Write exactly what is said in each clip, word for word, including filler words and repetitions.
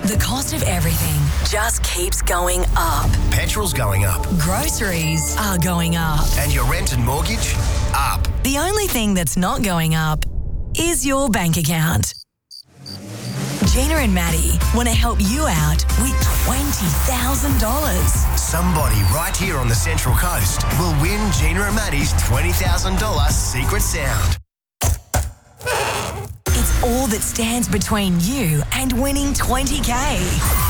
The cost of everything just keeps going up. Petrol's going up. Groceries are going up. And your rent and mortgage? Up. The only thing that's not going up is your bank account. Gina and Maddie want to help you out with twenty thousand dollars. Somebody right here on the Central Coast will win Gina and Maddie's twenty thousand dollars secret sound. It's all that stands between you and winning twenty K.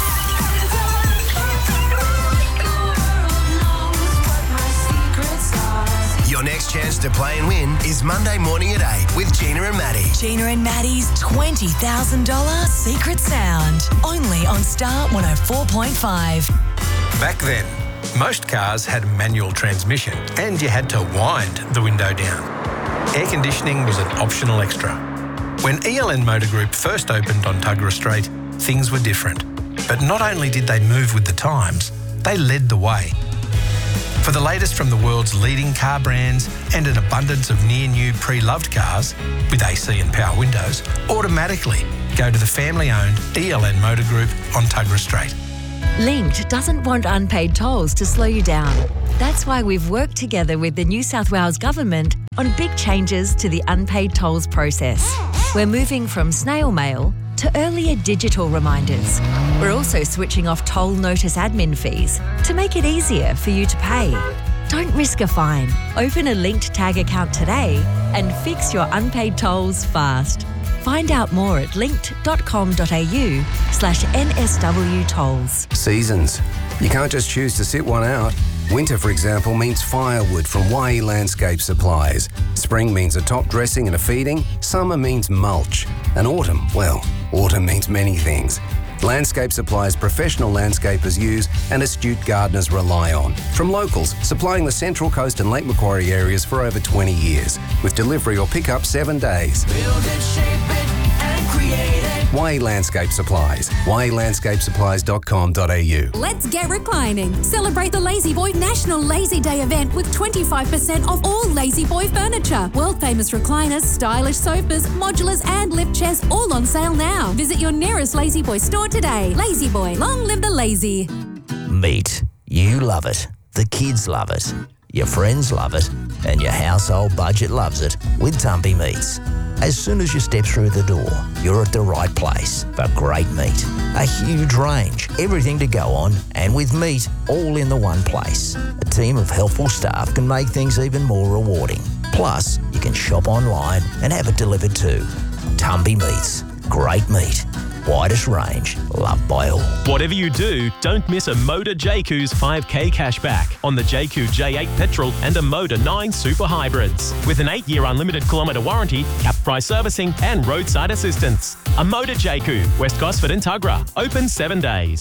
Your next chance to play and win is Monday morning at eight with Gina and Maddie. Gina and Maddie's twenty thousand dollars secret sound. Only on Star one oh four point five. Back then, most cars had a manual transmission and you had to wind the window down. Air conditioning was an optional extra. When E L N Motor Group first opened on Tuggerah Street, things were different. But not only did they move with the times, they led the way. For the latest from the world's leading car brands and an abundance of near-new pre-loved cars with A C and power windows, automatically go to the family-owned E L N Motor Group on Tuggerah Street. Linked doesn't want unpaid tolls to slow you down. That's why we've worked together with the New South Wales Government on big changes to the unpaid tolls process. We're moving from snail mail to earlier digital reminders. We're also switching off toll notice admin fees to make it easier for you to pay. Don't risk a fine. Open a Linked Tag account today and fix your unpaid tolls fast. Find out more at linked.com.au slash NSW tolls. Seasons. You can't just choose to sit one out. Winter, for example, means firewood from Y E Landscape Supplies. Spring means a top dressing and a feeding. Summer means mulch. And autumn, well, autumn means many things. Landscape Supplies professional landscapers use and astute gardeners rely on. From locals, supplying the Central Coast and Lake Macquarie areas for over twenty years. With delivery or pick-up seven days. Build it, shape it, and create it. Y E Landscape Supplies. y e landscape supplies dot com dot a u. Let's get reclining. Celebrate the Lazy Boy National Lazy Day event with twenty-five percent off all Lazy Boy furniture. World-famous recliners, stylish sofas, modulars and lift chairs all on sale now. Visit your nearest Lazy Boy store today. Lazy Boy, long live the lazy. Meat. You love it. The kids love it. Your friends love it. And your household budget loves it with Tumpy Meats. As soon as you step through the door, you're at the right place for great meat. A huge range, everything to go on, and with meat all in the one place. A team of helpful staff can make things even more rewarding. Plus, you can shop online and have it delivered too. Tumpy Meats. Great meat. Widest range, loved by all. Whatever you do, don't miss a Motor J Q's five K cashback on the J Q J eight petrol and a Motor nine Super Hybrids. With an eight-year unlimited kilometre warranty, cap price servicing and roadside assistance. A Motor J Q, West Gosford and Tuggerah. Open seven days.